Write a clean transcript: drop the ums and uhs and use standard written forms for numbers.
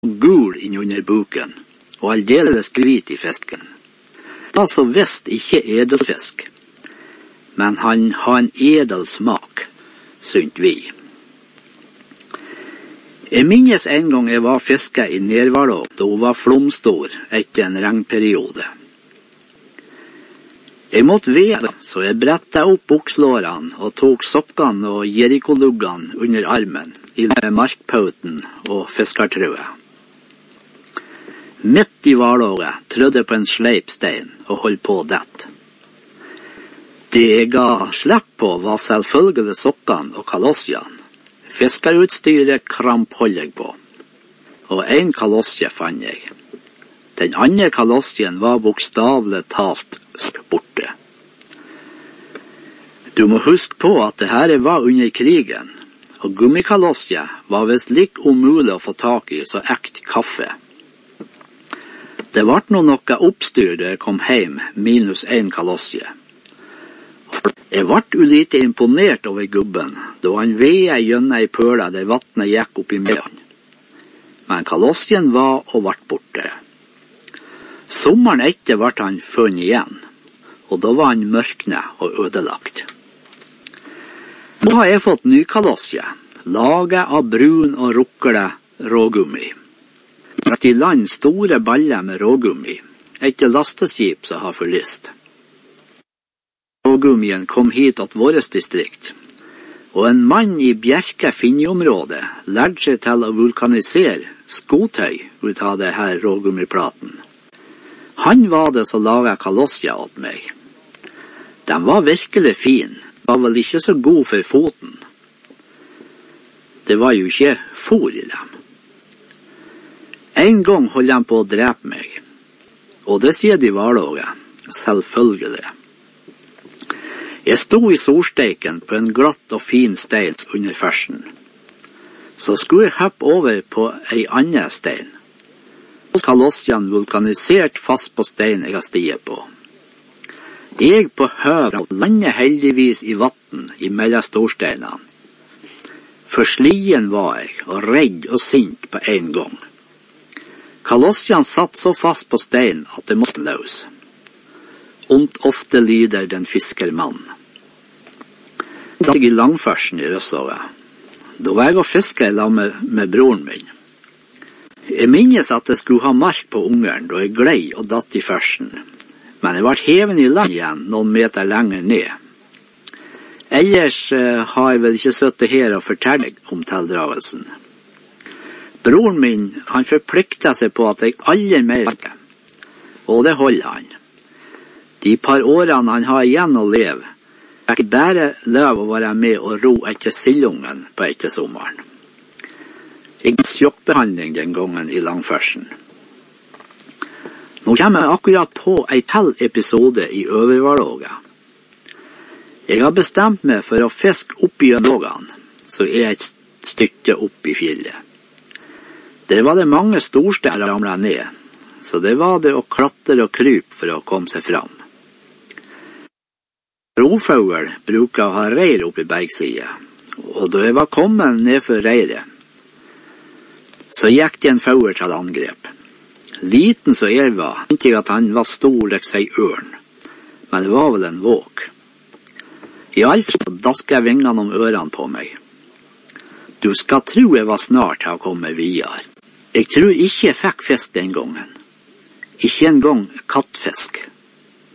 gul innunder buken, og aldeles hvit i fisken. Det var så visst ikke edelfisk, men han har en edel smak, synt vi. Jeg minnes en gang jeg var fiske i Nervalå, da hun var flomstor etter en regnperiode. Jeg måtte vede, så jeg brettet opp bukslårene og tok sokkene og jerikoluggene under armen, i markpauten og fiskartrøet. Midt i valåget trødde på en sleipstein og holdt på dett. Det jeg ga slipp på var selvfølgelig sokkene og kalossiene. Fiskerutstyret krampholdt jeg på, og en kalossie fant jeg. Den andre kalossien var bokstavelig talt borte. Du må huske på at det her var under krigen, og gummikalossie var visst like umulig å få tak i så ekt kaffe. Det ble noe oppstyr da jeg kom hjem minus en kalossie. Jeg ble ulite imponert over gubben, da han veie gjennom ei pøla der vattnet gikk opp i midjan. Men kalossien var og ble borte. Sommeren etter ble han funnet igjen, og da var han mørkne og ødelagt. Nå har jeg fått ny kalossie, laget av brun og rukkele rågummi. Brakt i land store baller med rågummi, etter lasteskip som har forlist. Rågummien kom hit til vårt distrikt, og en mann i Bjerke Finneområdet lærte seg til å vulkanisere skotøy ut av det her rågummiplaten. Han var det som laget kalossia åt meg. Den var virkelig fin, var vel ikke så god for foten. Det var jo ikke fôr i dem. En gang holdt han på å drepe meg, og det sier de valåget, selvfølgelig. Jeg stod i solsteiken på en glatt og fin stein under fersen. Så skulle jeg hoppe over på ei annen stein. Kalossian vulkanisert fast på steinen jeg har stiget på. Jeg på høv landet heldigvis i vatten imellom storsteinene. For slien var jeg, og redd og sint på en gang. Kalossian satt så fast på steinen at det måtte løs. Ondt ofte lider den fiskermann. Da jeg i langfersen i Røssovet. Da var jeg og fisket i lag med broren min. Jeg minnes at jeg skulle ha mark på ungeren da jeg glei og datt i fersen. Men jeg ble heven i land igjen noen meter lenger ned. Ellers har jeg vel ikke sittet her og fortalt om tildragelsen. Broren min, han forpliktet seg på at jeg aldri mer var, og det holder han. De par årene han har igjen å leve, fikk bare lov å være med og ro etter sildungen på ettersommeren. Jeg fikk sjokkbehandling den gangen i langfersen. Nå kommer jeg akkurat på ei til episode i Øvervalåget. Jeg har bestemt meg for å fiske opp i lågene, så er jeg et stykke opp i fjellet. Der var det mange storsteiner ramlet ned, så det var det å klatre og krype for å komme seg fram. Rovfugl bruker å ha reir opp i bergsiden, og da jeg var kommet ned for reiret, så gikk det en fugl til angrep. Liten så jeg var, tenkte jeg at han var stor like seg ørn, men det var vel en våk. I alle fall dasket jeg vingene om ørene på meg. Du skal tro jeg var snart til å komme videre. Jeg tror ikke jeg fikk fisk den gangen. Ikke en gang kattfisk.